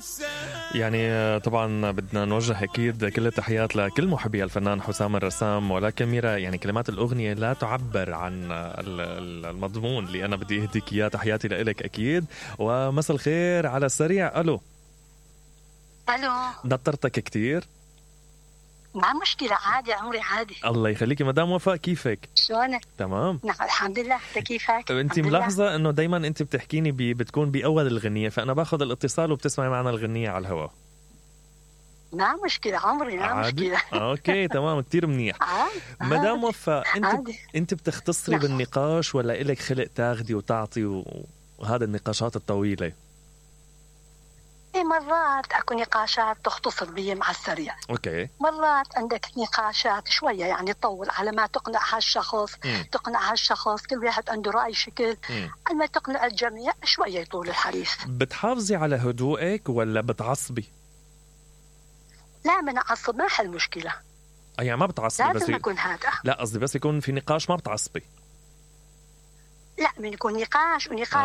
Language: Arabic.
يعني طبعا بدنا نوجه أكيد كل التحيات لكل محبي الفنان حسام الرسام، ولكن ميرا يعني كلمات الأغنية لا تعبر عن المضمون اللي أنا بدي أهديك إياه. تحياتي لإلك أكيد، ومساء الخير على السريع. ألو نطرتك كتير. ما مشكلة، عادي عمري عادي. الله يخليكي مدام وفاء، كيفك؟ شلونك؟ تمام. نعم الحمد لله. انت كيفك؟ انت ملاحظة انه دايما انت بتحكيني بتكون بأول الغنية، فانا باخذ الاتصال وبتسمعي معنا الغنية على الهواء. ما مشكلة عمري، ما مشكلة. اوكي تمام، كتير منيح. مدام وفاء، انت بتختصري بالنقاش ولا إلك خلق تاخدي وتعطي وهذا النقاشات الطويلة؟ مرات اكو نقاشات تختصر بي مع السريع. اوكي. مرات عندك نقاشات شويه يعني تطول على ما تقنع هالشخص. تقنع هالشخص، كل واحد عنده راي شكل. لما تقنع الجميع شويه يطول الحديث. بتحافظي على هدوءك ولا بتعصبي؟ لا، من اعصب ما حل مشكله. يعني ما بتعصبي؟ لازم يكون هذا. لا قصدي بس يكون في نقاش ما بتعصبي. لا، من يكون نقاش ونقاش